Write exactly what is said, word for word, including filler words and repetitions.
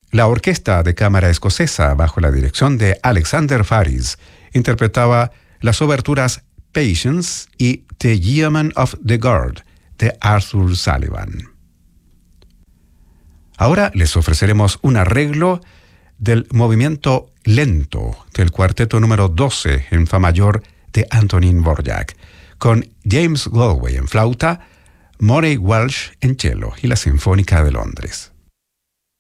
La Orquesta de Cámara Escocesa, bajo la dirección de Alexander Faris, interpretaba las oberturas Patience y The Yeoman of the Guard de Arthur Sullivan. Ahora les ofreceremos un arreglo del movimiento lento del cuarteto número doce en fa mayor de Antonín Dvorak, con James Galway en flauta, Moray Welsh en cello y la Sinfónica de Londres.